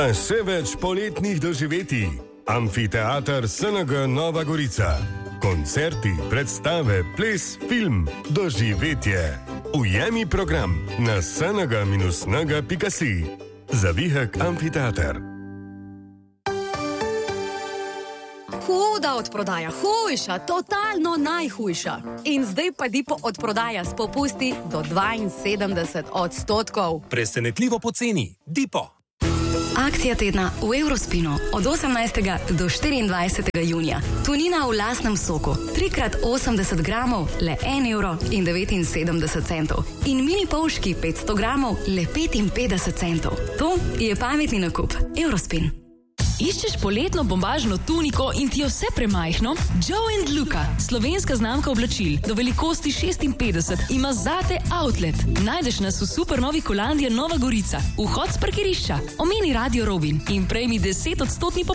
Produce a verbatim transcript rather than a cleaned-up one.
A še več poletnih doživetij. Amfiteater S N G Nova Gorica. Koncerti, predstave, ples, film, doživetje. Ujemi program na s n g dash n g pika si. Zavihek Amfiteater. Huda odprodaja, hujša, totalno najhujša. In zdaj pa Dipo odprodaja s popusti do dvainsedemdeset odstotkov. Presenetljivo poceni. Dipo. Akcija tedna v Eurospinu od osemnajstega do štiriindvajsetega junija. Tunina v lastnem soku, tri krat osemdeset gramov, le en evro in devetinsedemdeset centov. In mini polški petsto gramov, le petinpetdeset centov. To je pametni nakup. Eurospin. Iščeš poletno bombažno tuniko in ti je vse premajhno? Joe and Luca, slovenska znamka oblačil do velikosti šestinpetdeset, ima zate outlet. Najdeš nas v super novi Kolandija Nova Gorica, vhod s parkirišča. Omeni Radio Robin in prejmi deset odstotni